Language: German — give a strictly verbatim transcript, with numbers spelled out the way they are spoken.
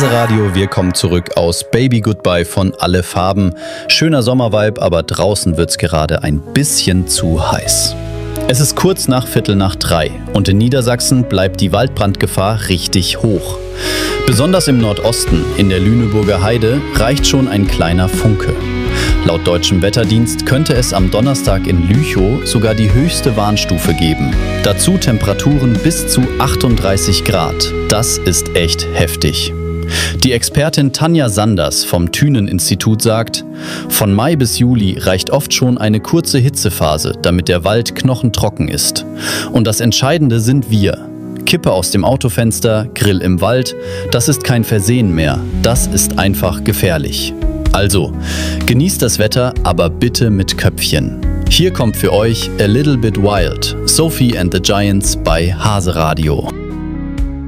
Hase Radio, wir kommen zurück aus Baby Goodbye von Alle Farben. Schöner Sommervibe, aber draußen wird's gerade ein bisschen zu heiß. Es ist kurz nach Viertel nach drei und in Niedersachsen bleibt die Waldbrandgefahr richtig hoch. Besonders im Nordosten, in der Lüneburger Heide, reicht schon ein kleiner Funke. Laut deutschem Wetterdienst könnte es am Donnerstag in Lüchow sogar die höchste Warnstufe geben. Dazu Temperaturen bis zu achtunddreißig Grad. Das ist echt heftig. Die Expertin Tanja Sanders vom Thünen-Institut sagt, von Mai bis Juli reicht oft schon eine kurze Hitzephase, damit der Wald knochentrocken ist. Und das Entscheidende sind wir. Kippe aus dem Autofenster, Grill im Wald, das ist kein Versehen mehr. Das ist einfach gefährlich. Also, genießt das Wetter, aber bitte mit Köpfchen. Hier kommt für euch A Little Bit Wild, Sophie and the Giants bei Hase Radio.